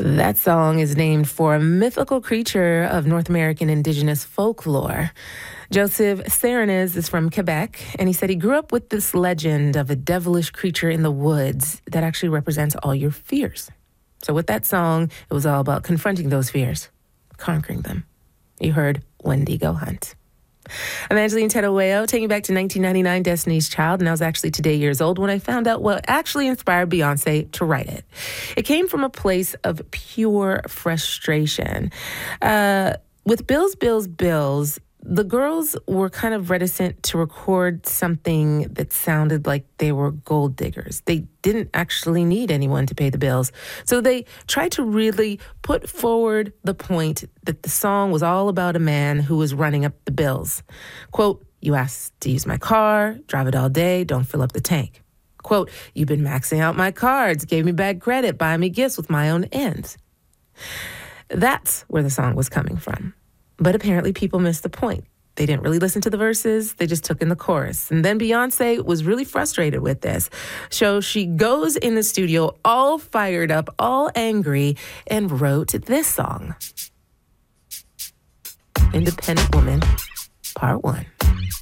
That song is named for a mythical creature of North American indigenous folklore. Joseph Serenes is from Quebec, and he said he grew up with this legend of a devilish creature in the woods that actually represents all your fears. So with that song, it was all about confronting those fears, conquering them. You heard Wendigo Hunt. I'm Angeline Tedaweo, taking you back to 1999, Destiny's Child, and I was actually today years old when I found out what actually inspired Beyonce to write it. It came from a place of pure frustration. With Bills, Bills, Bills, the girls were kind of reticent to record something that sounded like they were gold diggers. They didn't actually need anyone to pay the bills. So they tried to really put forward the point that the song was all about a man who was running up the bills. Quote, "You asked to use my car, drive it all day, don't fill up the tank." Quote, "You've been maxing out my cards, gave me bad credit, buying me gifts with my own ends." That's where the song was coming from. But apparently people missed the point. They didn't really listen to the verses. They just took in the chorus. And then Beyonce was really frustrated with this. So she goes in the studio all fired up, all angry, and wrote this song. Independent Woman, Part 1.